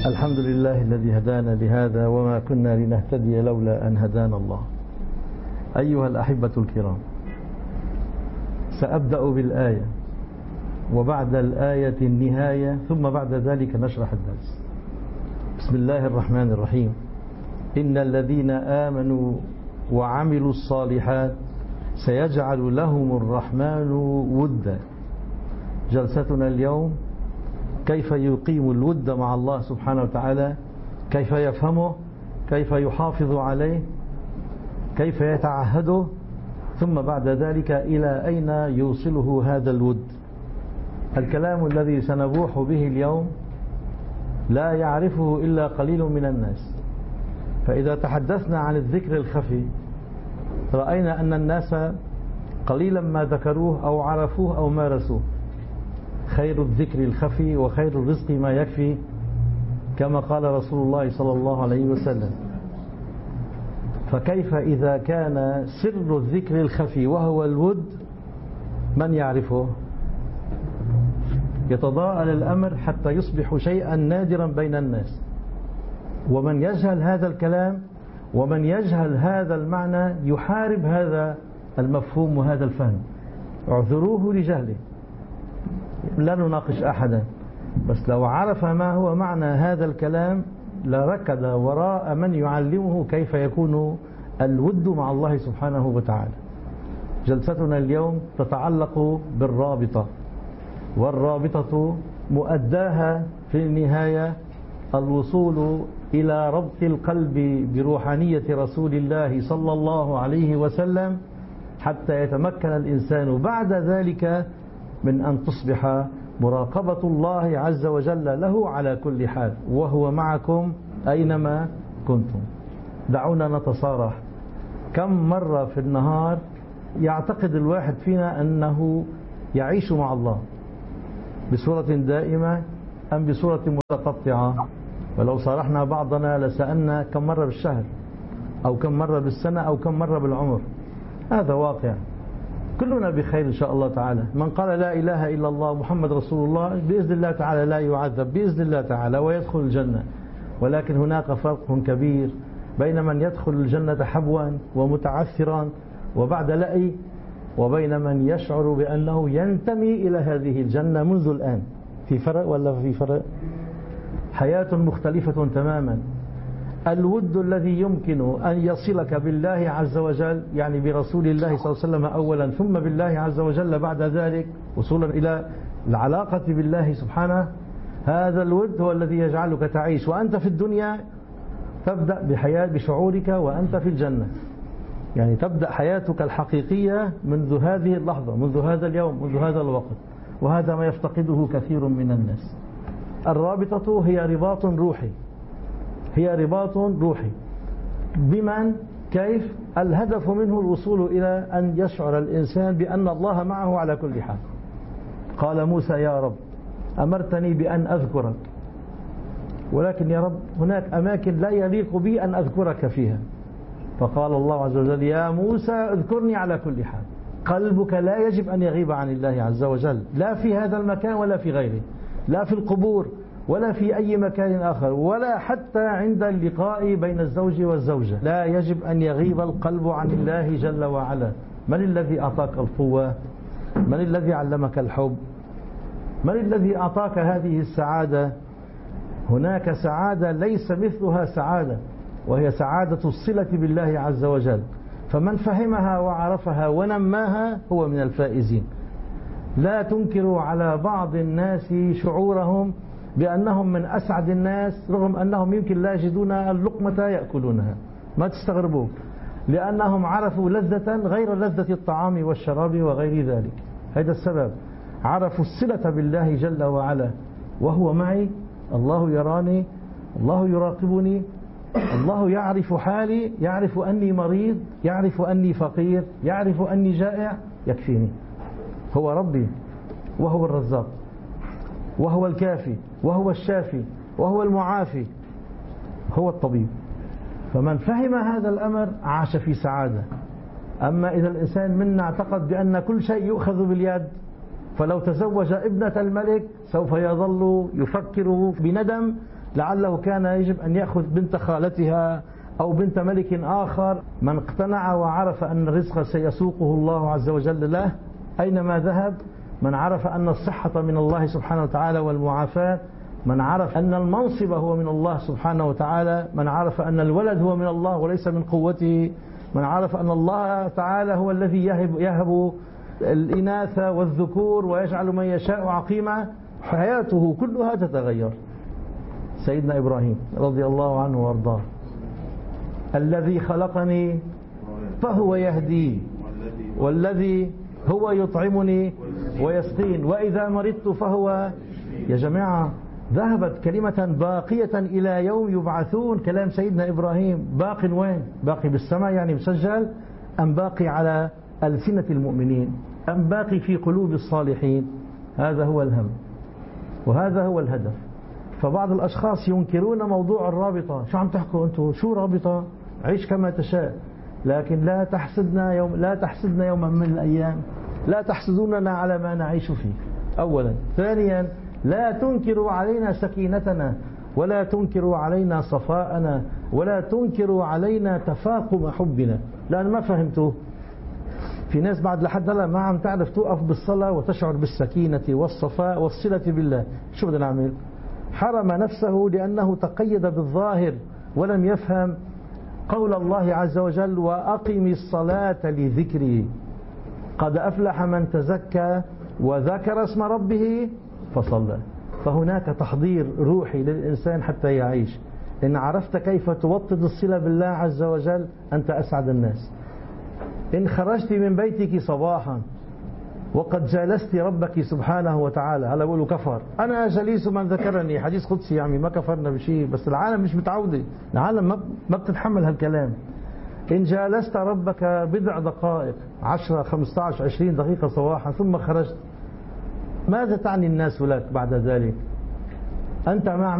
الحمد لله الذي هدانا لهذا وما كنا لنهتدي لولا أن هدانا الله. أيها الأحبة الكرام، سأبدأ بالآية وبعد الآية النهاية، ثم بعد ذلك نشرح الدرس. بسم الله الرحمن الرحيم. إن الذين آمنوا وعملوا الصالحات سيجعل لهم الرحمن ودا. جلستنا اليوم كيف يقيم الود مع الله سبحانه وتعالى، كيف يفهمه، كيف يحافظ عليه، كيف يتعهده، ثم بعد ذلك إلى أين يوصله هذا الود. الكلام الذي سنبوح به اليوم لا يعرفه إلا قليل من الناس. فإذا تحدثنا عن الذكر الخفي رأينا أن الناس قليلا ما ذكروه أو عرفوه أو مارسوه. خير الذكر الخفي وخير الرزق ما يكفي، كما قال رسول الله صلى الله عليه وسلم. فكيف إذا كان سر الذكر الخفي وهو الود من يعرفه؟ يتضاءل الأمر حتى يصبح شيئا نادرا بين الناس. ومن يجهل هذا الكلام ومن يجهل هذا المعنى يحارب هذا المفهوم وهذا الفهم. اعذروه لجهله، لا نناقش أحدا، بس لو عرف ما هو معنى هذا الكلام لركض وراء من يعلمه كيف يكون الود مع الله سبحانه وتعالى. جلستنا اليوم تتعلق بالرابطة، والرابطة مؤداها في النهاية الوصول إلى ربط القلب بروحانية رسول الله صلى الله عليه وسلم، حتى يتمكن الإنسان بعد ذلك من أن تصبح مراقبة الله عز وجل له على كل حال، وهو معكم أينما كنتم. دعونا نتصارح. كم مرة في النهار يعتقد الواحد فينا أنه يعيش مع الله بصورة دائمة أم بصورة متقطعة؟ ولو صارحنا بعضنا لسألنا كم مرة بالشهر أو كم مرة بالسنة أو كم مرة بالعمر. هذا واقع. كلنا بخير إن شاء الله تعالى. من قال لا إله إلا الله محمد رسول الله بإذن الله تعالى لا يعذب بإذن الله تعالى ويدخل الجنة. ولكن هناك فرق كبير بين من يدخل الجنة حبوا ومتعثرا وبعد لأي، وبين من يشعر بأنه ينتمي إلى هذه الجنة منذ الآن. في فرق ولا في فرق؟ حياة مختلفة تماما. الود الذي يمكن أن يصلك بالله عز وجل، يعني برسول الله صلى الله عليه وسلم أولا، ثم بالله عز وجل بعد ذلك، وصولا إلى العلاقة بالله سبحانه، هذا الود هو الذي يجعلك تعيش وأنت في الدنيا. تبدأ بحياة بشعورك وأنت في الجنة، يعني تبدأ حياتك الحقيقية منذ هذه اللحظة، منذ هذا اليوم، منذ هذا الوقت. وهذا ما يفتقده كثير من الناس. الرابطة هي رباط روحي، هي رباط روحي. بمن؟ كيف؟ الهدف منه الوصول إلى أن يشعر الإنسان بأن الله معه على كل حال. قال موسى يا رب أمرتني بأن أذكرك، ولكن يا رب هناك أماكن لا يليق بي أن أذكرك فيها. فقال الله عز وجل يا موسى اذكرني على كل حال. قلبك لا يجب أن يغيب عن الله عز وجل، لا في هذا المكان ولا في غيره، لا في القبور ولا في أي مكان آخر، ولا حتى عند اللقاء بين الزوج والزوجة. لا يجب أن يغيب القلب عن الله جل وعلا. من الذي أعطاك القوة؟ من الذي علمك الحب؟ من الذي أعطاك هذه السعادة؟ هناك سعادة ليس مثلها سعادة، وهي سعادة الصلة بالله عز وجل. فمن فهمها وعرفها ونماها هو من الفائزين. لا تنكروا على بعض الناس شعورهم بأنهم من أسعد الناس، رغم أنهم يمكن لا يجدون اللقمة يأكلونها. ما تستغربوا، لأنهم عرفوا لذة غير لذة الطعام والشراب وغير ذلك. هذا السبب. عرفوا الصلة بالله جل وعلا، وهو معي، الله يراني، الله يراقبني، الله يعرف حالي، يعرف أني مريض، يعرف أني فقير، يعرف أني جائع، يكفيني. هو ربي، وهو الرزاق، وهو الكافي، وهو الشافي، وهو المعافي، هو الطبيب. فمن فهم هذا الأمر عاش في سعادة. أما إذا الإنسان منا اعتقد بأن كل شيء يؤخذ باليد، فلو تزوج ابنة الملك سوف يظل يفكر بندم، لعله كان يجب أن يأخذ بنت خالتها أو بنت ملك آخر. من اقتنع وعرف أن الرزق سيسوقه الله عز وجل له أينما ذهب، من عرف أن الصحة من الله سبحانه وتعالى والمعافاة، من عرف أن المنصب هو من الله سبحانه وتعالى، من عرف أن الولد هو من الله وليس من قوته، من عرف أن الله تعالى هو الذي يهب الإناث والذكور ويجعل من يشاء عقيما، حياته كلها تتغير. سيدنا إبراهيم رضي الله عنه وارضاه: الذي خلقني فهو يهدي، والذي هو يطعمني ويسقين، وإذا مرضت فهو. يا جماعة، ذهبت كلمة باقية إلى يوم يبعثون. كلام سيدنا إبراهيم باق وين؟ باقي بالسماء يعني مسجل، أم باقي على ألسنة المؤمنين، أم باقي في قلوب الصالحين؟ هذا هو الهم وهذا هو الهدف. فبعض الأشخاص ينكرون موضوع الرابطة. شو عم تحكوا أنتم؟ شو رابطة؟ عيش كما تشاء. لكن لا تحسدنا يوما من الأيام، لا تحسدوننا على ما نعيش فيه أولا. ثانيا، لا تنكروا علينا سكينتنا، ولا تنكروا علينا صفاءنا، ولا تنكروا علينا تفاقم حبنا. لأن ما فهمتوا، في ناس بعد لحد هلا ما عم تعرف توقف بالصلاة وتشعر بالسكينة والصفاء والصلة بالله. شو بدنا نعمل؟ حرم نفسه لأنه تقيد بالظاهر ولم يفهم قول الله عز وجل: وأقم الصلاة لذكري، قد أفلح من تزكى وذكر اسم ربه فصلى. فهناك تحضير روحي للإنسان حتى يعيش. إن عرفت كيف توطد الصلة بالله عز وجل أنت أسعد الناس. إن خرجت من بيتك صباحا وقد جالست ربك سبحانه وتعالى، هلا بقولوا كفر، أنا جليس من ذكرني، حديث قدسي يعني ما كفرنا بشيء، بس العالم مش متعودة، العالم ما بتتحمل هالكلام. إن جالست ربك بضع دقائق، 10 15 20 دقيقة صباحا ثم خرجت، ماذا تعني الناس لك بعد ذلك؟ أنت مع